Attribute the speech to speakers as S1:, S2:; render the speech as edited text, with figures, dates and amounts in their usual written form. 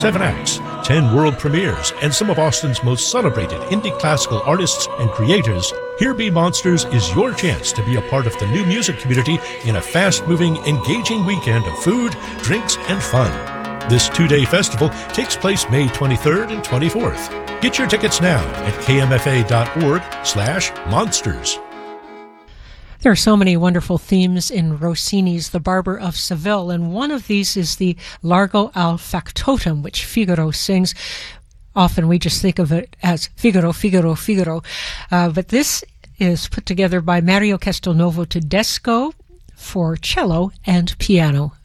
S1: 7 acts, 10 world premieres, and some of Austin's most celebrated indie classical artists and creators, Here Be Monsters is your chance to be a part of the new music community in a fast-moving, engaging weekend of food, drinks, and fun. This 2-day festival takes place May 23rd and 24th. Get your tickets now at kmfa.org/monsters.
S2: There are so many wonderful themes in Rossini's The Barber of Seville, and one of these is the Largo al Factotum, which Figaro sings. Often we just think of it as Figaro, Figaro, Figaro, but this is put together by Mario Castelnuovo Tedesco for cello and piano.